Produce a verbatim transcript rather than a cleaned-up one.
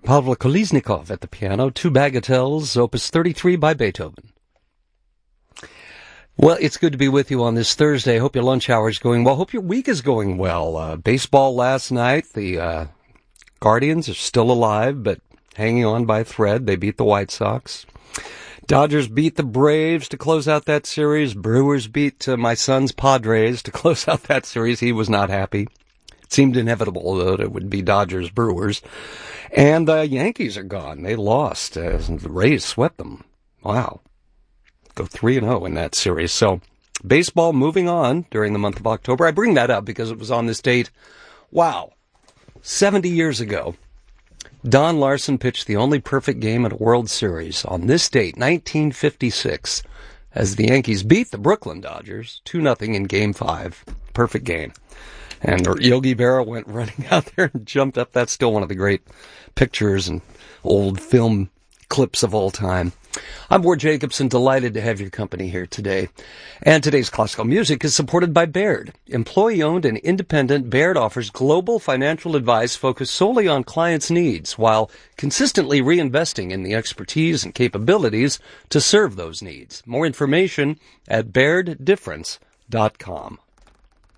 Pavlo Kolesnikov at the piano, two bagatelles, opus thirty-three by Beethoven. Well, it's good to be with you on this Thursday. Hope your lunch hour is going well. Hope your week is going well. Uh, baseball last night. The uh, Guardians are still alive, but hanging on by a thread. They beat the White Sox. Dodgers beat the Braves to close out that series. Brewers beat uh, my son's Padres to close out that series. He was not happy. It seemed inevitable that it would be Dodgers Brewers. And the Yankees are gone. They lost. Uh, the Rays swept them. Wow. Go three and oh in that series. So baseball moving on during the month of October. I bring that up because it was on this date. Wow. seventy years ago, Don Larson pitched the only perfect game at a World Series on this date, nineteen fifty-six, as the Yankees beat the Brooklyn Dodgers two nothing in Game five. Perfect game. And Yogi Berra went running out there and jumped up. That's still one of the great pictures and old film clips of all time. I'm Ward Jacobson, delighted to have your company here today. And today's classical music is supported by Baird. Employee-owned and independent, Baird offers global financial advice focused solely on clients' needs while consistently reinvesting in the expertise and capabilities to serve those needs. More information at baird difference dot com.